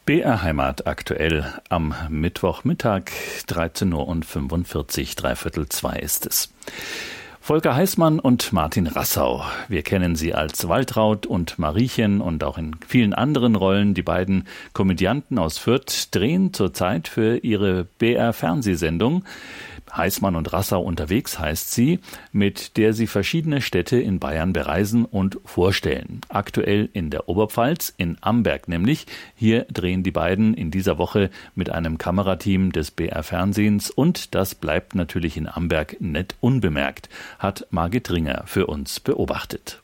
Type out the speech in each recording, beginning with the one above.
BR Heimat aktuell am Mittwochmittag, 13:45 Uhr, 13:45 ist es. Volker Heißmann und Martin Rassau. Wir kennen sie als Waltraud und Mariechen und auch in vielen anderen Rollen. Die beiden Komödianten aus Fürth drehen zurzeit für ihre BR-Fernsehsendung Heißmann und Rassau unterwegs heißt sie, mit der sie verschiedene Städte in Bayern bereisen und vorstellen. Aktuell in der Oberpfalz, in Amberg nämlich. Hier drehen die beiden in dieser Woche mit einem Kamerateam des BR-Fernsehens und das bleibt natürlich in Amberg nicht unbemerkt, hat Margit Ringer für uns beobachtet.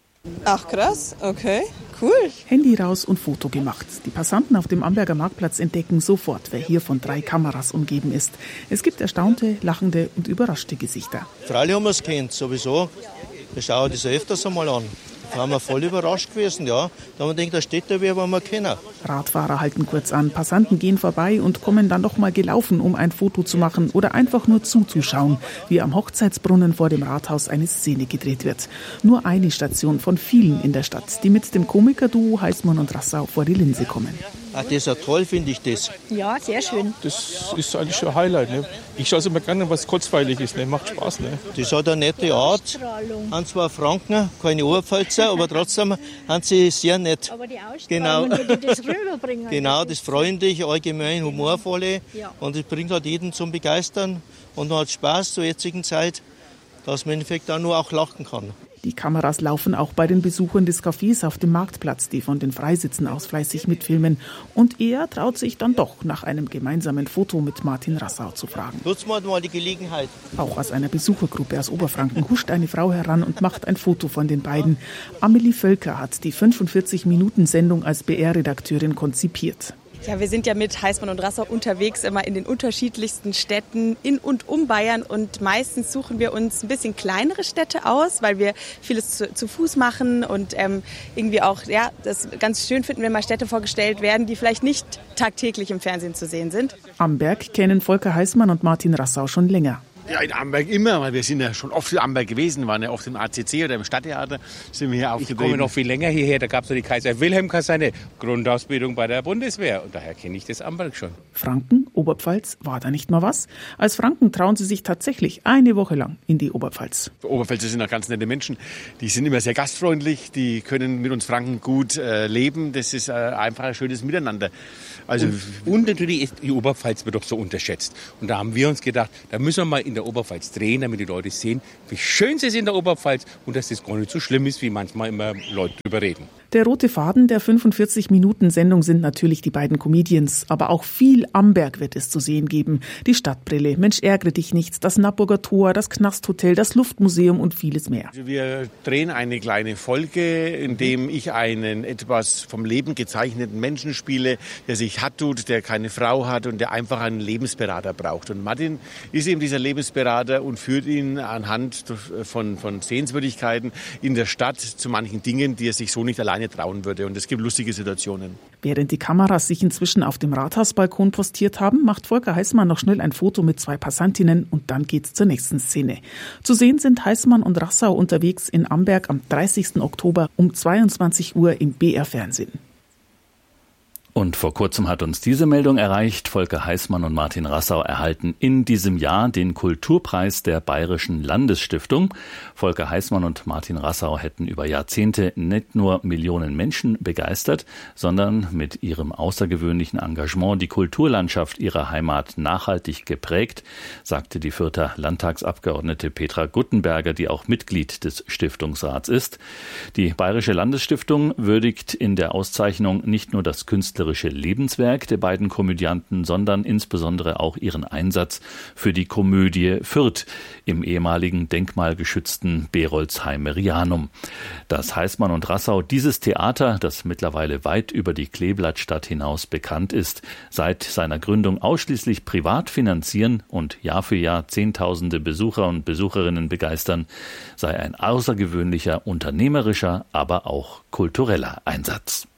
Ach krass, okay, cool. Handy raus und Foto gemacht. Die Passanten auf dem Amberger Marktplatz entdecken sofort, wer hier von 3 Kameras umgeben ist. Es gibt erstaunte, lachende und überraschte Gesichter. Freilich haben wir es kennt, sowieso. Wir schauen das öfters einmal an. Da waren wir voll überrascht gewesen, ja. Da haben wir gedacht, da steht da wer, was wir kennen. Radfahrer halten kurz an, Passanten gehen vorbei und kommen dann noch mal gelaufen, um ein Foto zu machen oder einfach nur zuzuschauen, wie am Hochzeitsbrunnen vor dem Rathaus eine Szene gedreht wird. Nur eine Station von vielen in der Stadt, die mit dem Komikerduo Heißmann und Rassau vor die Linse kommen. Ach, das ist ja toll, finde ich das. Ja, sehr schön. Das ist eigentlich schon ein Highlight. Ne? Ich schaue es immer gerne, was kurzweilig ist. Ne? Macht Spaß. Ne? Das hat eine nette Art. Haben zwar Franken, keine Oberpfälzer, aber trotzdem haben sie sehr nett. Aber die Ausstrahlung, die das rüberbringen. Genau, das freundliche, allgemein humorvolle. Ja. Und es bringt halt jeden zum Begeistern. Und man hat Spaß zur jetzigen Zeit, dass man im Endeffekt auch nur auch lachen kann. Die Kameras laufen auch bei den Besuchern des Cafés auf dem Marktplatz, die von den Freisitzen aus fleißig mitfilmen. Und er traut sich dann doch, nach einem gemeinsamen Foto mit Martin Rassau zu fragen. Nutzen wir mal die Gelegenheit. Auch aus einer Besuchergruppe aus Oberfranken huscht eine Frau heran und macht ein Foto von den beiden. Amelie Völker hat die 45-Minuten-Sendung als BR-Redakteurin konzipiert. Ja, wir sind ja mit Heißmann und Rassau unterwegs, immer in den unterschiedlichsten Städten in und um Bayern. Und meistens suchen wir uns ein bisschen kleinere Städte aus, weil wir vieles zu Fuß machen und irgendwie auch das ganz schön finden, wenn mal Städte vorgestellt werden, die vielleicht nicht tagtäglich im Fernsehen zu sehen sind. Amberg kennen Volker Heißmann und Martin Rassau schon länger. Ja, in Amberg immer, weil wir sind ja schon oft in Amberg gewesen, waren ja oft im ACC oder im Stadttheater, sind wir hier aufgetreten. Ich komme noch viel länger hierher, da gab es ja die Kaiser-Wilhelm-Kaserne, Grundausbildung bei der Bundeswehr und daher kenne ich das Amberg schon. Franken, Oberpfalz, war da nicht mal was? Als Franken trauen sie sich tatsächlich eine Woche lang in die Oberpfalz. Oberpfälzer sind auch ganz nette Menschen, die sind immer sehr gastfreundlich, die können mit uns Franken gut leben, das ist einfach ein schönes Miteinander. Also und natürlich ist die Oberpfalz wird doch so unterschätzt und da haben wir uns gedacht, da müssen wir mal in der Oberpfalz drehen, damit die Leute sehen, wie schön es ist in der Oberpfalz und dass das gar nicht so schlimm ist, wie manchmal immer Leute drüber reden. Der rote Faden der 45-Minuten-Sendung sind natürlich die beiden Comedians, aber auch viel Amberg wird es zu sehen geben. Die Stadtbrille, Mensch ärgere dich nicht, das Nappburger Tor, das Knasthotel, das Luftmuseum und vieles mehr. Wir drehen eine kleine Folge, in dem ich einen etwas vom Leben gezeichneten Menschen spiele, der sich hart tut, der keine Frau hat und der einfach einen Lebensberater braucht. Und Martin ist eben dieser Lebensberater und führt ihn anhand von Sehenswürdigkeiten in der Stadt zu manchen Dingen, die er sich so nicht alleine trauen würde. Und es gibt lustige Situationen. Während die Kameras sich inzwischen auf dem Rathausbalkon postiert haben, macht Volker Heißmann noch schnell ein Foto mit 2 Passantinnen und dann geht's zur nächsten Szene. Zu sehen sind Heißmann und Rassau unterwegs in Amberg am 30. Oktober um 22 Uhr im BR-Fernsehen. Und vor kurzem hat uns diese Meldung erreicht. Volker Heißmann und Martin Rassau erhalten in diesem Jahr den Kulturpreis der Bayerischen Landesstiftung. Volker Heißmann und Martin Rassau hätten über Jahrzehnte nicht nur Millionen Menschen begeistert, sondern mit ihrem außergewöhnlichen Engagement die Kulturlandschaft ihrer Heimat nachhaltig geprägt, sagte die Fürther Landtagsabgeordnete Petra Guttenberger, die auch Mitglied des Stiftungsrats ist. Die Bayerische Landesstiftung würdigt in der Auszeichnung nicht nur das künstlerische Lebenswerk der beiden Komödianten, sondern insbesondere auch ihren Einsatz für die Komödie Fürth im ehemaligen denkmalgeschützten Berolzheim-Merianum. Dass Heißmann und Rassau dieses Theater, das mittlerweile weit über die Kleeblattstadt hinaus bekannt ist, seit seiner Gründung ausschließlich privat finanzieren und Jahr für Jahr Zehntausende Besucher und Besucherinnen begeistern, sei ein außergewöhnlicher unternehmerischer, aber auch kultureller Einsatz.